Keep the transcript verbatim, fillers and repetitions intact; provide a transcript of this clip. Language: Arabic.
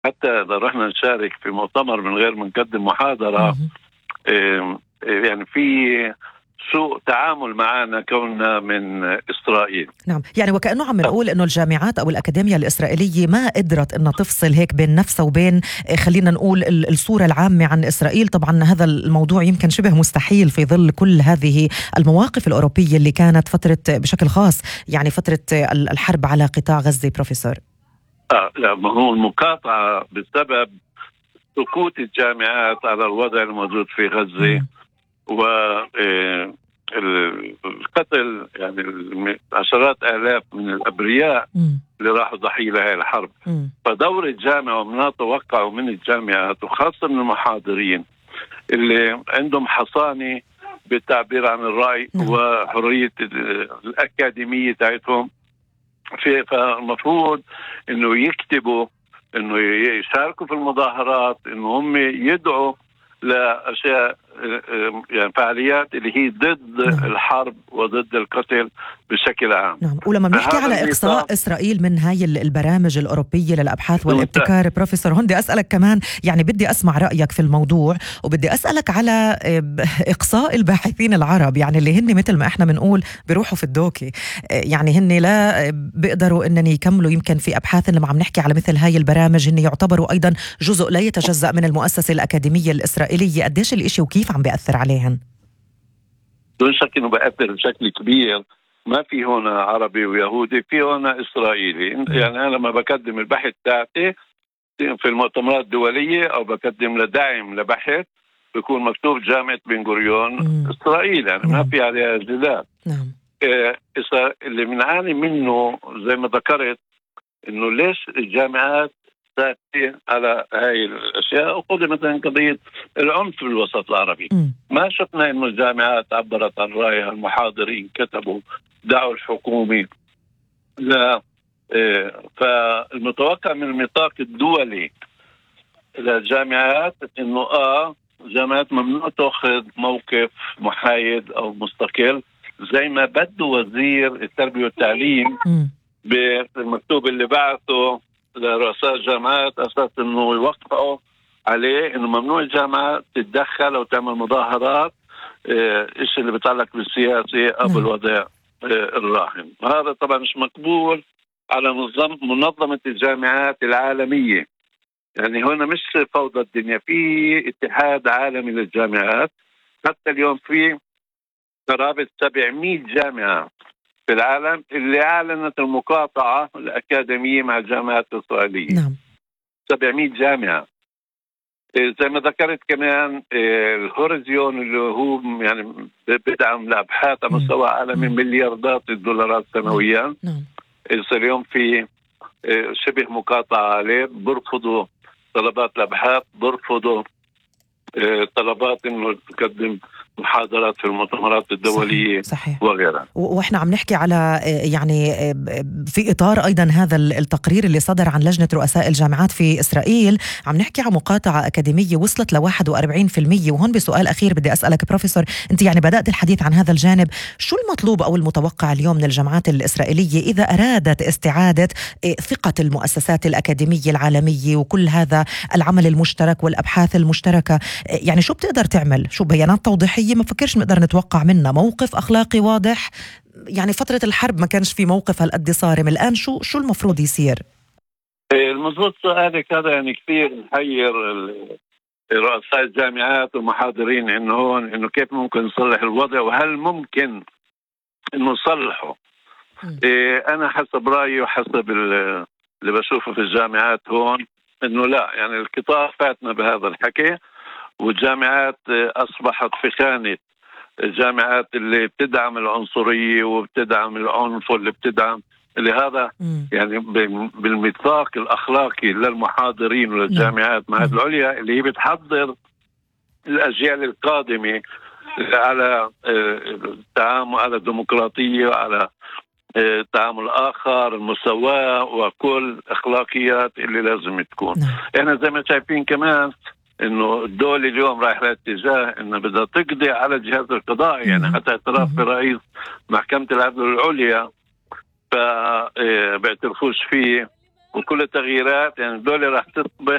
حتى إذا رحنا نشارك في مؤتمر من غير ما نقدم محاضرة، مهم. إيه، يعني في سوء تعامل معنا كوننا من إسرائيل. نعم، يعني وكأنه عم طب نقول إنه الجامعات أو الأكاديمية الإسرائيلية ما قدرت إنها تفصل هيك بين نفسها وبين آه، خلينا نقول ال- الصورة العامة عن إسرائيل. طبعا هذا الموضوع يمكن شبه مستحيل في ظل كل هذه المواقف الأوروبية اللي كانت فترة بشكل خاص، يعني فترة آه، ال- الحرب على قطاع غزة. بروفيسور. آه لا، ما هو المقاطعة بسبب سكوت الجامعات على الوضع الموجود في غزة، مم. والقتل، يعني الم- عشرات آلاف من الأبرياء مم. اللي راحوا ضحية لهذه الحرب. مم. فدور الجامعة وما نتوقعه من الجامعات وخاصة من المحاضرين اللي عندهم حصانة بالتعبير عن الرأي نعم. وحرية ال- الأكاديمية تاعتهم، في فالمفروض انه يكتبوا، انه يشاركوا في المظاهرات، انه هم يدعوا لاشياء، يعني فعاليات اللي هي ضد نعم. الحرب وضد القتل بشكل عام. نعم، ولما بنحكي فهذا على الميثاق إقصاء إسرائيل من هاي ال- البرامج الأوروبية للأبحاث ممتاز. والابتكار، بروفيسور هندي أسألك كمان، يعني بدي أسمع رأيك في الموضوع، وبدي أسألك على آه، ب- إقصاء الباحثين العرب، يعني اللي هن مثل ما إحنا بنقول بيروحوا في الدوكي. آه، يعني هن لا آه، بيقدروا إنن يكملوا يمكن في أبحاث. لما عم نحكي على مثل هاي البرامج هن يعتبروا أيضا جزء لا يتجزأ من المؤسسة الأكاديمية الإسرائيلية. قديش الإشي وكيف عم بيأثر عليهم؟ دون شك انه بأثر بشكل كبير. ما في هنا عربي ويهودي، في هنا اسرائيلي. يعني انا لما بقدم البحث تاعتي في المؤتمرات الدولية أو بقدم لدعم لبحث، بيكون مكتوب جامعة بن غوريون مم. إسرائيل، يعني ما نعم. في عليها جدال. نعم. إيه، إسا- اللي بنعاني منه زي ما ذكرت، إنه ليش الجامعات ساكتة على هاي الأشياء. وخذ مثلا قضية العنف في الوسط العربي، مم. ما شفنا إنه الجامعات عبرت عن رأيها، المحاضرين كتبوا، دعوا الحكومة. لا. إيه، فالمتوقع من الميثاق الدولي للجامعات انه اه جامعات ممنوع تاخذ موقف محايد او مستقل، زي ما بده وزير التربيه والتعليم مم. بالمكتوب اللي بعثه لرؤساء الجامعات، اساس انه يوقعوا عليه انه ممنوع الجامعه تتدخل او تعمل مظاهرات آه، إيش اللي بيتعلق بالسياسه او نعم. بالوضع آه، الراهن. هذا طبعا مش مقبول على نظام منظمه الجامعات العالميه. يعني هنا مش فوضى الدنيا، في اتحاد عالمي للجامعات. حتى اليوم في قرابة سبعمائة جامعة في العالم اللي أعلنت المقاطعة الأكاديمية مع الجامعات الإسرائيلية. نعم. سبعمائة جامعة. إيه، زي ما ذكرت كمان إيه، الهوريزيون اللي هو يعني بدعم الأبحاث على مم. مستوى عالمي مم. ملياردات الدولارات نعم. سنويا. نعم. إيه، اليوم في إيه، شبه مقاطعة عليه، برفضوا طلبات الأبحاث، برفضوا آه، طلبات انه تقدم محاضرات في المؤتمرات الدوليه. صحيح. صحيح. وغيرها. و- واحنا عم نحكي على آه، يعني آه، ب- في اطار ايضا هذا ال- التقرير اللي صدر عن لجنه رؤساء الجامعات في اسرائيل، عم نحكي عن مقاطعه اكاديميه وصلت ل واحد وأربعين بالمئة. وهون بسؤال اخير بدي اسالك بروفيسور، انت يعني بدات الحديث عن هذا الجانب، شو المطلوب او المتوقع اليوم من الجامعات الاسرائيليه اذا ارادت استعاده آه، ثقه المؤسسات الاكاديميه العالميه وكل هذا العمل المشترك والابحاث المشتركه؟ آه، يعني شو بتقدر تعمل؟ شو بيانات توضيحيه؟ ما بفكرش نقدر نتوقع منها موقف اخلاقي واضح. يعني فترة الحرب ما كانش في موقف هالقد صارم، الآن شو شو المفروض يصير؟ آه، المضبوط سؤالك هذا، يعني كثير محير ال- رؤساء الجامعات والمحاضرين انه هون انه كيف ممكن نصلح الوضع، وهل ممكن انه نصلحه. مم. آه، انا حسب رايي وحسب ال- اللي بشوفه في الجامعات هون، انه لا، يعني القطاع فاتنا بهذا الحكي. والجامعات آه، اصبحت في خانه الجامعات اللي بتدعم العنصرية وبتدعم العنف واللي بتدعم اللي هذا مم. يعني بال- بالميثاق الأخلاقي للمحاضرين نعم. وللجامعات معهد نعم. العليا اللي هي بتحضر الأجيال القادمة على آه، التعامل، على الديمقراطية وعلى آه، التعامل الآخر، المساواة وكل أخلاقيات اللي لازم تكون. نعم. احنا زي ما شايفين كمان انه الدولة اليوم رايح لاتجاه انه بدها تقضي على الجهاز القضائي، يعني مم. حتى اعتراف مم. برئيس محكمة العدل العليا ف آه، بيعترفوش فيه وكل التغييرات يعني الدولة راح تصبح